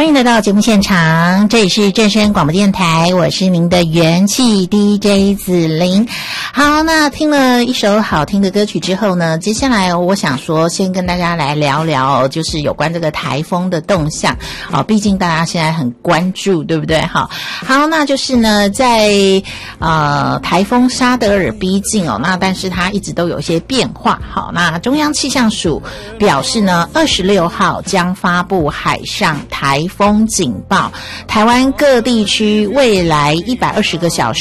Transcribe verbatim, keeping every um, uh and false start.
欢迎来到节目现场，这里是正声广播电台，我是您的元气 D J 紫琳。好，那听了一首好听的歌曲之后呢，接下来我想说先跟大家来聊聊就是有关这个台风的动向哦，毕竟大家现在很关注，对不对？好，好，那就是呢在呃台风沙德尔逼近哦，那但是它一直都有一些变化。好，那中央气象署表示呢二十六号将发布海上台风警报，台湾各地区未来一百二十个小时